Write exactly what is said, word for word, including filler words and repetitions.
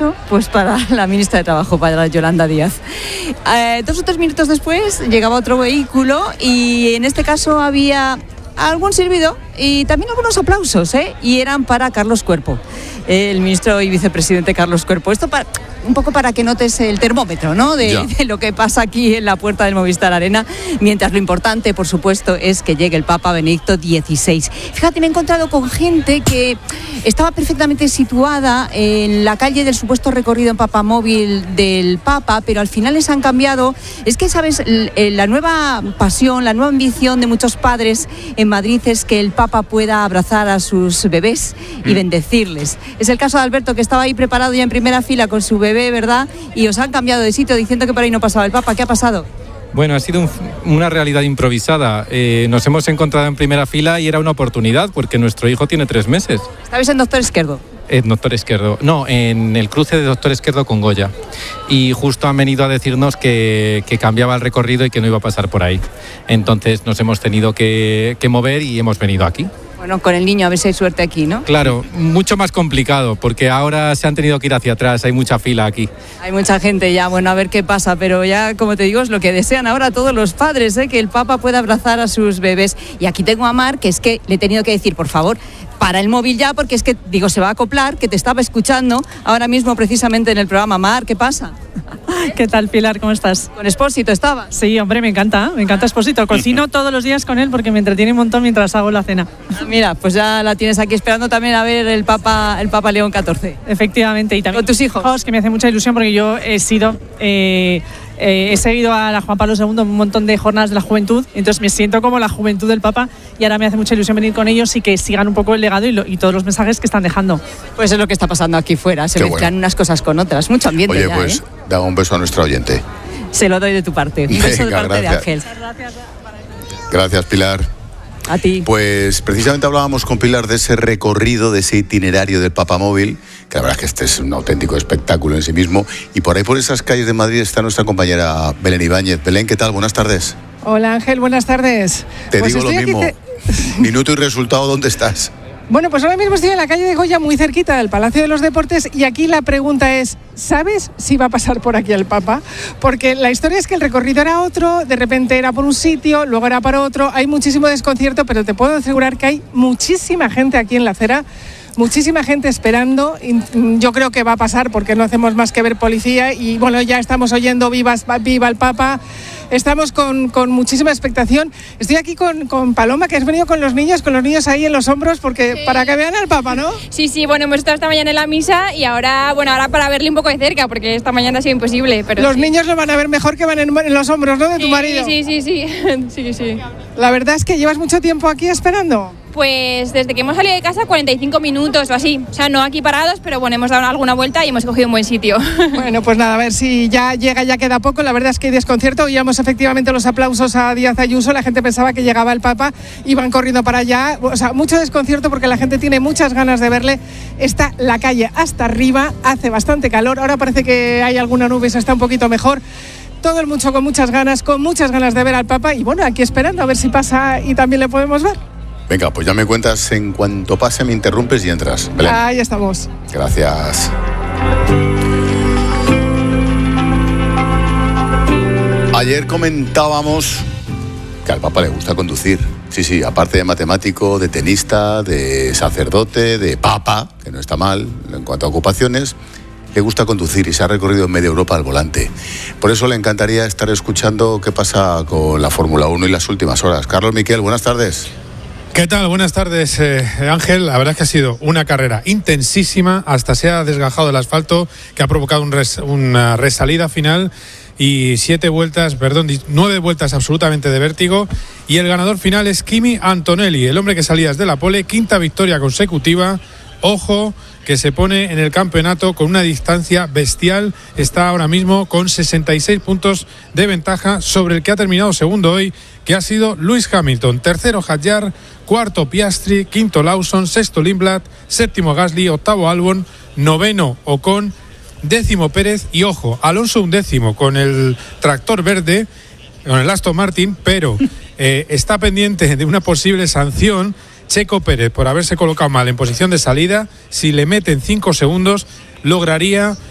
hecho? Pues para la ministra de Trabajo, para Yolanda Díaz. Eh, dos o tres minutos después llegaba otro vehículo y en este caso había algún silbido y también algunos aplausos, ¿eh? Y eran para Carlos Cuerpo, el ministro y vicepresidente Carlos Cuerpo. Esto para, un poco para que notes el termómetro, ¿no? De, de lo que pasa aquí en la puerta del Movistar Arena, mientras lo importante, por supuesto, es que llegue el Papa Benedicto dieciséis. Fíjate, me he encontrado con gente que estaba perfectamente situada en la calle del supuesto recorrido en papamóvil del Papa, pero al final les han cambiado. Es que, ¿sabes? La nueva pasión, la nueva ambición de muchos padres en Madrid es que el Papa pueda abrazar a sus bebés y bendecirles. Es el caso de Alberto, que estaba ahí preparado ya en primera fila con su bebé, ¿verdad? Y os han cambiado de sitio diciendo que por ahí no pasaba el Papa. ¿Qué ha pasado? Bueno, ha sido un, una realidad improvisada. Eh, nos hemos encontrado en primera fila y era una oportunidad porque nuestro hijo tiene tres meses. ¿Estabais en Doctor Esquerdo? En Doctor Esquerdo. No, en el cruce de Doctor Esquerdo con Goya. Y justo han venido a decirnos que, que cambiaba el recorrido y que no iba a pasar por ahí. Entonces nos hemos tenido que, que mover y hemos venido aquí. Bueno, con el niño a ver si hay suerte aquí, ¿no? Claro, mucho más complicado, porque ahora se han tenido que ir hacia atrás, hay mucha fila aquí. Hay mucha gente ya, bueno, a ver qué pasa, pero ya, como te digo, es lo que desean ahora todos los padres, ¿eh? Que el Papa pueda abrazar a sus bebés. Y aquí tengo a Mar, que es que le he tenido que decir, por favor, para el móvil ya, porque es que, digo, se va a acoplar, que te estaba escuchando ahora mismo precisamente en el programa. Mar, ¿qué pasa? ¿Qué tal, Pilar? ¿Cómo estás? ¿Con Expósito estabas? Sí, hombre, me encanta, me encanta Expósito. Cocino todos los días con él porque me entretiene un montón mientras hago la cena. Ah, mira, pues ya la tienes aquí esperando también a ver el Papa, el Papa León catorce. Efectivamente, y también con tus hijos. Que me hace mucha ilusión porque yo he sido... Eh, Eh, he seguido a la Juan Pablo segundo en un montón de jornadas de la juventud, entonces me siento como la juventud del Papa y ahora me hace mucha ilusión venir con ellos y que sigan un poco el legado y, lo, y todos los mensajes que están dejando. Pues es lo que está pasando aquí fuera, se Qué mezclan bueno. unas cosas con otras, mucho ambiente. Oye, ya, pues ¿eh? da un beso a nuestra oyente. Se lo doy de tu parte, un beso de Venga, parte gracias. de Ángel. Gracias, Pilar. A ti. Pues precisamente hablábamos con Pilar de ese recorrido, de ese itinerario del Papamóvil, que la verdad es que este es un auténtico espectáculo en sí mismo. Y por ahí, por esas calles de Madrid, está nuestra compañera Belén Ibáñez. Belén, ¿qué tal? Buenas tardes. Hola, Ángel, buenas tardes. Te pues digo lo mismo. Te... Minuto y resultado, ¿dónde estás? Bueno, pues ahora mismo estoy en la calle de Goya, muy cerquita del Palacio de los Deportes, y aquí la pregunta es, ¿sabes si va a pasar por aquí el Papa? Porque la historia es que el recorrido era otro, de repente era por un sitio, luego era para otro, hay muchísimo desconcierto, pero te puedo asegurar que hay muchísima gente aquí en la acera, muchísima gente esperando. Yo creo que va a pasar porque no hacemos más que ver policía y bueno, ya estamos oyendo vivas, viva el Papa. Estamos con, con muchísima expectación. Estoy aquí con, con Paloma, que has venido con los niños, con los niños ahí en los hombros, porque sí, para que vean al Papa, ¿no? Sí, sí, bueno, hemos estado esta mañana en la misa y ahora, bueno, ahora para verle un poco de cerca, porque esta mañana ha sido imposible. Pero los sí. niños lo van a ver mejor que van en, en los hombros, ¿no? De tu sí, marido. Sí, sí, sí, sí, sí. La verdad es que llevas mucho tiempo aquí esperando. Pues desde que hemos salido de casa, cuarenta y cinco minutos o así. O sea, no aquí parados, pero bueno, hemos dado alguna vuelta y hemos cogido un buen sitio. Bueno, pues nada, a ver si ya llega, ya queda poco. La verdad es que hay desconcierto. Oíamos efectivamente los aplausos a Díaz Ayuso. La gente pensaba que llegaba el Papa, iban corriendo para allá. O sea, mucho desconcierto porque la gente tiene muchas ganas de verle. Está la calle hasta arriba, hace bastante calor. Ahora parece que hay alguna nube, se está un poquito mejor. Todo el mundo con muchas ganas, con muchas ganas de ver al Papa. Y bueno, aquí esperando a ver si pasa y también le podemos ver. Venga, pues ya me cuentas, en cuanto pase me interrumpes y entras. Belén. Ahí estamos. Gracias. Ayer comentábamos que al Papa le gusta conducir. Sí, sí, aparte de matemático, de tenista, de sacerdote, de papa, que no está mal en cuanto a ocupaciones, le gusta conducir y se ha recorrido media Europa al volante. Por eso le encantaría estar escuchando qué pasa con la Fórmula uno y las últimas horas. Carlos Miquel, buenas tardes. ¿Qué tal? Buenas tardes, eh, Ángel. La verdad es que ha sido una carrera intensísima, hasta se ha desgajado el asfalto, que ha provocado un res, una resalida final y siete vueltas, perdón, nueve vueltas absolutamente de vértigo. Y el ganador final es Kimi Antonelli, el hombre que salía desde la pole, quinta victoria consecutiva. Ojo, que se pone en el campeonato con una distancia bestial. Está ahora mismo con sesenta y seis puntos de ventaja sobre el que ha terminado segundo hoy, que ha sido Lewis Hamilton. Tercero Hadjar, cuarto Piastri, quinto Lawson, sexto Lindblad, séptimo Gasly, octavo Albon, noveno Ocon, décimo Pérez y ojo, Alonso undécimo con el tractor verde, con el Aston Martin, pero eh, está pendiente de una posible sanción Checo Pérez por haberse colocado mal en posición de salida. Si le meten cinco segundos, lograría